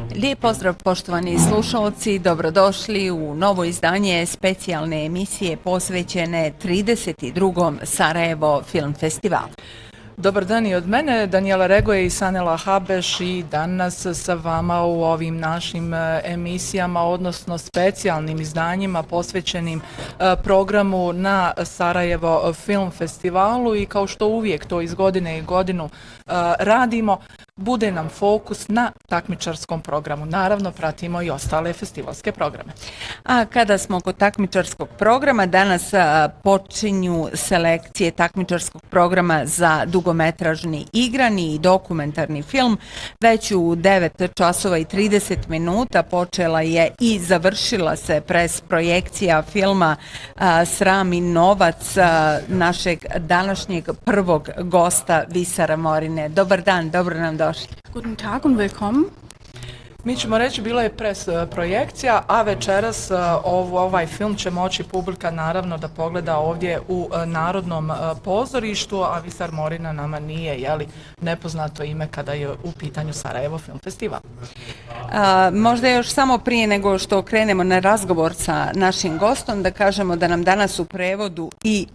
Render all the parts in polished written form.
Lijep pozdrav poštovani slušalci, dobrodošli u novo izdanje specijalne emisije posvećene 32. Sarajevo Film Festivalu. Dobar dan i od mene, Danijela Regoje i Sanela Habeš, i danas sa vama u ovim našim emisijama, odnosno specijalnim izdanjima posvećenim programu na Sarajevo Film Festivalu, i kao što uvijek to iz godine i godinu radimo, bude nam fokus na takmičarskom programu. Naravno, pratimo i ostale festivalske programe. A kada smo kod takmičarskog programa, danas počinju selekcije takmičarskog programa za dugometražni igrani i dokumentarni film. Već u 9 časova i 30 minuta počela je i završila se pres projekcija filma Sram i novac našeg današnjeg prvog gosta Visara Morine. Dobar dan, dobro nam došli. Guten Tag und willkommen. Mi ćemo reći, bila je pres projekcija, a večeras ovaj film će moći publika naravno da pogleda ovdje u Narodnom pozorištu, a Visar Morina nama nije nepoznato ime kada je u pitanju Sarajevo Film Festival. Možda još samo prije nego što krenemo na razgovor sa našim gostom da kažemo da nam danas u prevodu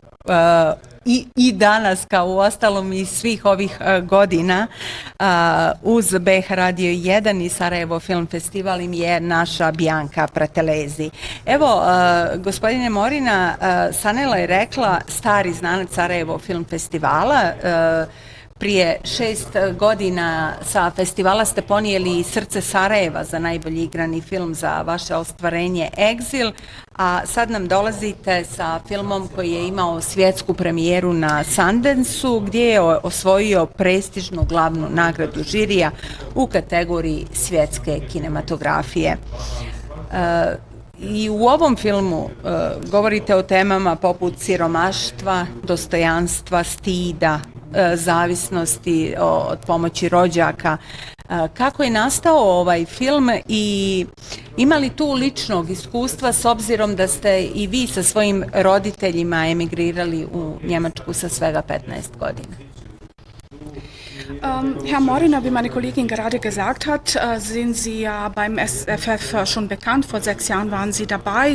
i danas, kao u ostalom i svih ovih godina, uz BH Radio 1 i Sarajevo Film Festival im je naša Bianca Pratelezi. Evo, gospodine Morina, Sanela je rekla stari znanac Sarajevo Film Festivala. Prije 6 godina sa festivala ste ponijeli Srce Sarajeva za najbolji igrani film za vaše ostvarenje Exil, a sad nam dolazite sa filmom koji je imao svjetsku premijeru na Sundance-u, gdje je osvojio prestižnu glavnu nagradu žirija u kategoriji svjetske kinematografije. I u ovom filmu govorite o temama poput siromaštva, dostojanstva, stida, zavisnosti od pomoći rođaka. Kako je nastao ovaj film i ima li tu ličnog iskustva s obzirom da ste i vi sa svojim roditeljima emigrirali u Njemačku sa svega 15 godina? Herr Morina, wie meine Kollegin gerade gesagt hat, sind Sie ja beim SFF schon bekannt. Vor 6 Jahren waren Sie dabei.